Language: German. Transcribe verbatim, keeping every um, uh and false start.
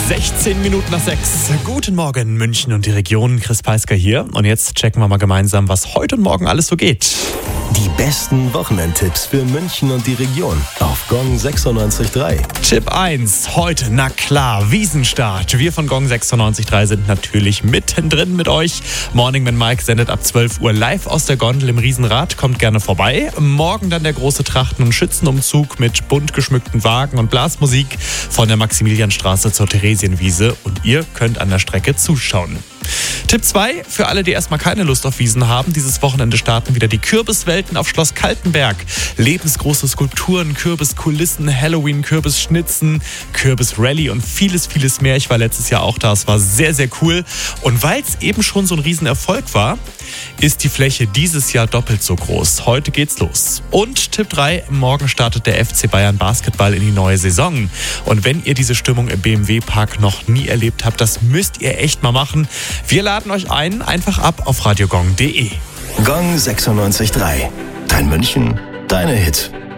sechzehn Minuten nach sechs. Guten Morgen, München und die Region. Chris Peisker hier. Und jetzt checken wir mal gemeinsam, was heute und morgen alles so geht. Die besten Wochenendtipps für München und die Region auf Gong sechsundneunzig Komma drei. Tipp eins. Heute, na klar, Wiesenstart. Wir von Gong sechsundneunzig Komma drei sind natürlich mittendrin mit euch. Morning with Mike sendet ab zwölf Uhr live aus der Gondel im Riesenrad. Kommt gerne vorbei. Morgen dann der große Trachten- und Schützenumzug mit bunt geschmückten Wagen und Blasmusik von der Maximilianstraße zur Theresienwiese. Und ihr könnt an der Strecke zuschauen. Tipp zwei, für alle, die erstmal keine Lust auf Wiesen haben. Dieses Wochenende starten wieder die Kürbiswelten auf Schloss Kaltenberg. Lebensgroße Skulpturen, Kürbiskulissen, Halloween-Kürbisschnitzen, Kürbisrallye und vieles, vieles mehr. Ich war letztes Jahr auch da, es war sehr, sehr cool. Und weil es eben schon so ein Riesenerfolg war, ist die Fläche dieses Jahr doppelt so groß. Heute geht's los. Und Tipp drei, morgen startet der F C Bayern Basketball in die neue Saison. Und wenn ihr diese Stimmung im B M W-Park noch nie erlebt habt, das müsst ihr echt mal machen. Wir laden euch ein, einfach ab auf radiogong punkt de. Gong sechsundneunzig Komma drei. Dein München, deine Hit.